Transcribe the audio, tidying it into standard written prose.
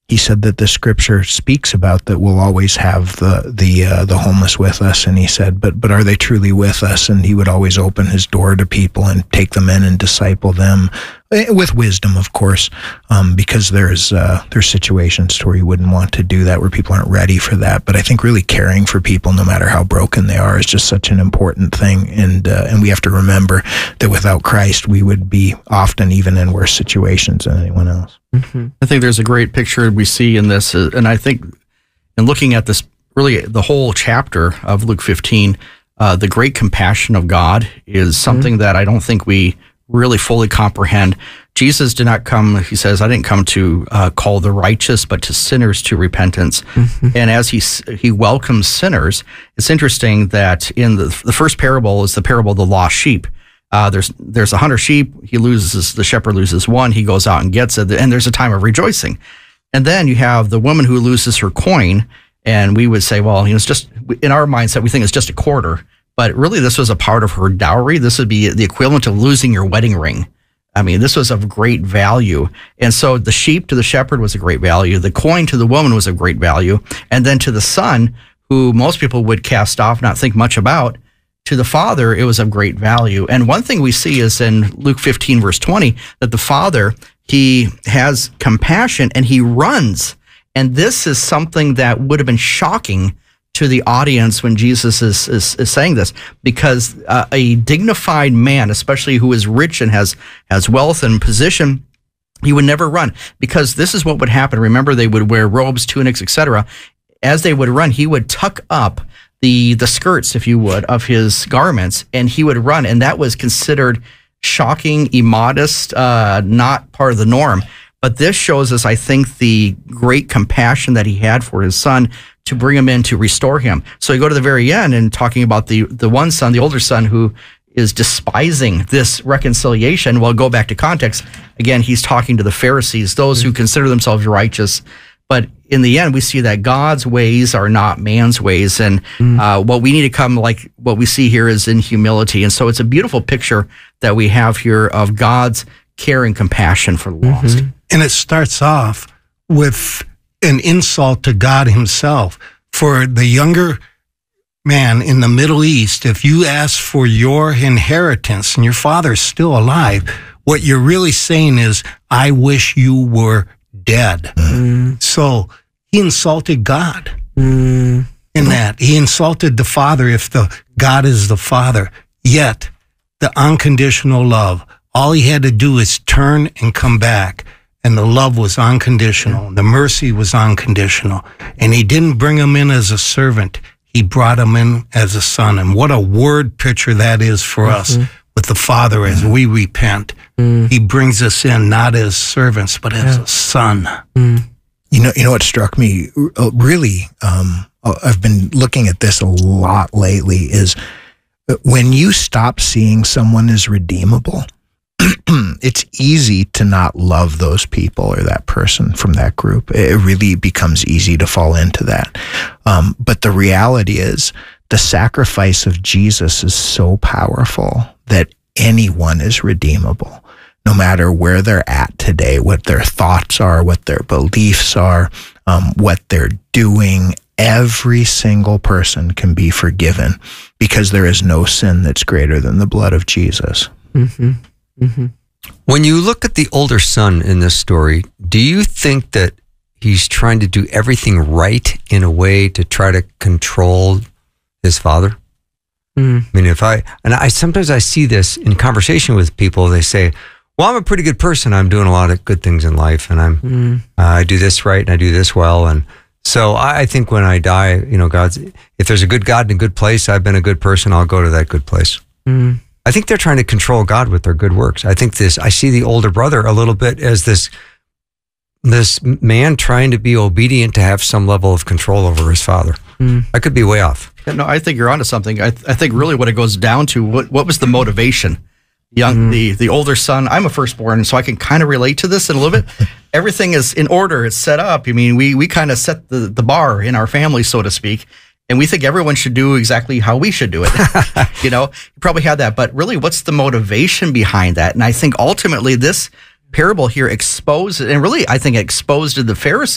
he said that the scripture speaks about that we'll always have the homeless with us. And he said, but are they truly with us? And he would always open his door to people and take them in and disciple them with wisdom, of course, because there's situations where you wouldn't want to do that, where people aren't ready for that. But I think really caring for people, no matter how broken they are, is just such an important thing. And we have to remember that without Christ, we would be often even in worse situations than anyone else. Mm-hmm. I think there's a great picture we see in this, and I think in looking at this, really the whole chapter of Luke 15, the great compassion of God is something that I don't think we really fully comprehend. Jesus did not come, he says, I didn't come to call the righteous, but to sinners to repentance. And as he welcomes sinners, it's interesting that in the first parable is the parable of the lost sheep. There's 100 sheep. The shepherd loses one. He goes out and gets it. And there's a time of rejoicing. And then you have the woman who loses her coin. And we would say, well, it's just, in our mindset, we think it's just a quarter. But really, this was a part of her dowry. This would be the equivalent of losing your wedding ring. I mean, this was of great value. And so the sheep to the shepherd was a great value. The coin to the woman was of great value. And then to the son, who most people would cast off, not think much about, to the father, it was of great value. And one thing we see is in Luke 15, verse 20, that the father, he has compassion and he runs. And this is something that would have been shocking to the audience when Jesus is saying this, because a dignified man, especially who is rich and has wealth and position, he would never run, because this is what would happen. Remember, they would wear robes, tunics, etc. As they would run, he would tuck up the skirts, if you would, of his garments, and he would run. And that was considered shocking, immodest, not part of the norm. But this shows us, I think, the great compassion that he had for his son to bring him in, to restore him. So you go to the very end and talking about the one son, the older son, who is despising this reconciliation. Well, go back to context. Again, he's talking to the Pharisees, those who consider themselves righteous. But in the end, we see that God's ways are not man's ways. And what we need to come, like what we see here, is in humility. And so it's a beautiful picture that we have here of God's care and compassion for the lost. And it starts off with an insult to God himself. For the younger man in the Middle East, if you ask for your inheritance and your father's still alive, what you're really saying is, I wish you were dead. So he insulted God in that. He insulted the Father, if the God is the Father. Yet the unconditional love, all he had to do is turn and come back. And the love was unconditional. The mercy was unconditional. And he didn't bring him in as a servant. He brought him in as a son. And what a word picture that is for us with the Father as we repent. He brings us in not as servants, but as a son. You know what struck me really, I've been looking at this a lot lately, is when you stop seeing someone as redeemable, it's easy to not love those people or that person from that group. It really becomes easy to fall into that. But the reality is, the sacrifice of Jesus is so powerful that anyone is redeemable, no matter where they're at today, what their thoughts are, what their beliefs are, what they're doing. Every single person can be forgiven, because there is no sin that's greater than the blood of Jesus. When you look at the older son in this story, do you think that he's trying to do everything right in a way to try to control his father? I mean, sometimes I see this in conversation with people. They say, well, I'm a pretty good person. I'm doing a lot of good things in life, and I do this right and I do this well. And so I think when I die, if there's a good God in a good place, I've been a good person, I'll go to that good place. I think they're trying to control God with their good works. I see the older brother a little bit as this man trying to be obedient to have some level of control over his father. I could be way off. No, I think you're onto something. I think really what it goes down to, what was the motivation? The older son, I'm a firstborn, so I can kind of relate to this in a little bit. Everything is in order. It's set up. I mean, we kind of set the bar in our family, so to speak. And we think everyone should do exactly how we should do it. You probably had that. But really, what's the motivation behind that? And I think ultimately this parable here exposed, and really I think exposed to the Pharisees,